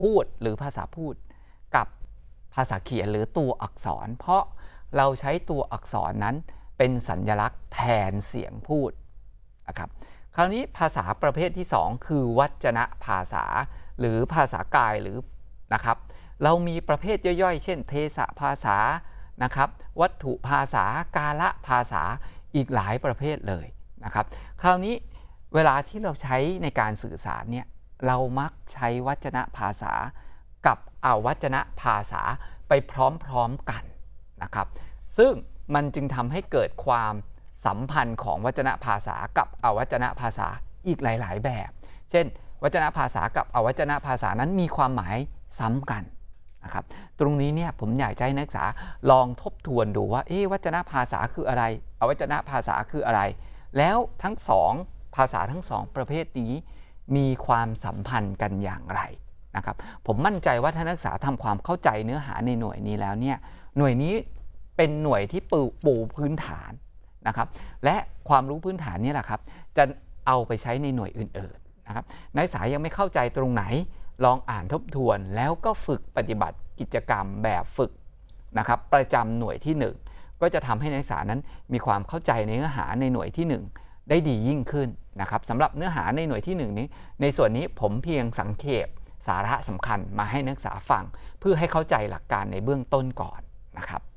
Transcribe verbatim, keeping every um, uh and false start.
พูดหรือภาษาพูดกับภาษาเขียนหรือตัวอักษรเพราะเราใช้ตัวอักษรนั้นเป็นสัญลักษณ์แทนเสียงพูดนะครับคราวนี้ภาษาประเภทที่สองคือวจนะภาษาหรือภาษากายหรือนะครับเรามีประเภทย่อยๆเช่นเทศภาษานะครับวัตถุภาษากาละภาษาอีกหลายประเภทเลยนะครับคราวนี้เวลาที่เราใช้ในการสื่อสารเนี่ยเรามักใช้วจนะภาษากับอวจนะภาษาไปพร้อมๆกันนะครับซึ่งมันจึงทำให้เกิดความสัมพันธ์ของวจนะภาษากับอวจนะภาษาอีกหลายๆแบบเช่นวจนะภาษากับอวจนะภาษานั้นมีความหมายซ้ำกันนะครับตรงนี้เนี่ยผมอยากให้นักศึกษาลองทบทวนดูว่าเอ๊ะวจนะภาษาคืออะไรอวจนะภาษาคืออะไรแล้วทั้งสองภาษาทั้งสองประเภทนี้มีความสัมพันธ์กันอย่างไรนะครับผมมั่นใจว่าถ้านักศึกษาทำความเข้าใจเนื้อหาในหน่วยนี้แล้วเนี่ยหน่วยนี้เป็นหน่วยที่ปูปูพื้นฐานนะครับและความรู้พื้นฐานนี้แหละครับจะเอาไปใช้ในหน่วยอื่นๆนะครับนักศึกษายังไม่เข้าใจตรงไหนลองอ่านทบทวนแล้วก็ฝึกปฏิบัติกิจกรรมแบบฝึกนะครับประจำหน่วยที่หนึ่งก็จะทำให้นักศึกษานั้นมีความเข้าใจในเนื้อหาในหน่วยที่หนึ่งได้ดียิ่งขึ้นนะครับสำหรับเนื้อหาในหน่วยที่หนึ่งนี้ในส่วนนี้ผมเพียงสังเขปสาระสำคัญมาให้นักศึกษาฟังเพื่อให้เข้าใจหลักการในเบื้องต้นก่อนนะครับ